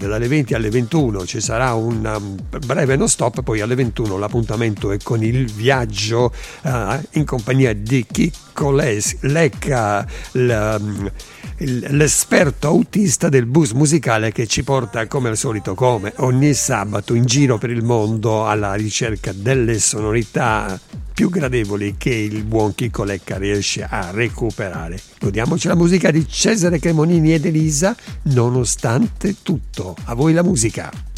stop, dalle 20 alle 21 ci sarà un breve non stop, poi alle 21 l'appuntamento è con il viaggio in compagnia di Chicco Lecca, l'esperto autista del bus musicale che ci porta come al solito, come ogni sabato, in giro per il mondo alla ricerca delle sonorità più gradevoli che il buon Chicco Lecca riesce a recuperare. Godiamoci la musica di Cesare Cremonini ed Elisa, nonostante tutto. A voi la musica.